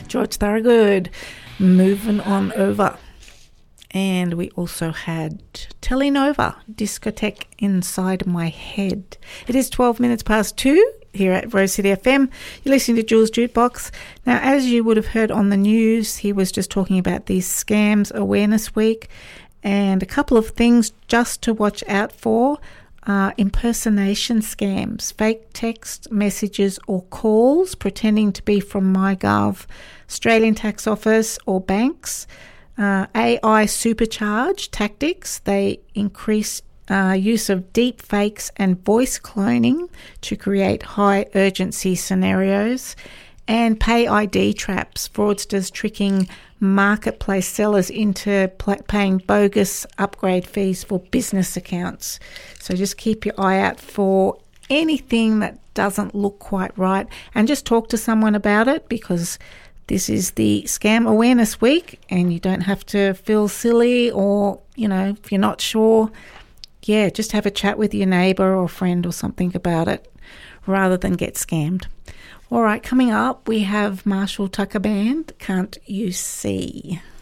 George Thorogood, Moving On Over. And we also had Telenova, Discotheque Inside My Head. It is 12 minutes past 2 here at Rose City FM. You're listening to Jules Jukebox. Now, as you would have heard on the news, he was just talking about the Scams Awareness Week and a couple of things just to watch out for. Impersonation scams, fake text messages or calls pretending to be from MyGov, Australian Tax Office or banks. AI supercharge tactics, they increase use of deep fakes and voice cloning to create high urgency scenarios. And pay ID traps, fraudsters tricking marketplace sellers into paying bogus upgrade fees for business accounts. So just keep your eye out for anything that doesn't look quite right and just talk to someone about it, because this is the Scam Awareness Week and you don't have to feel silly or, if you're not sure, just have a chat with your neighbour or friend or something about it rather than get scammed. All right, coming up, we have Marshall Tucker Band, Can't You See?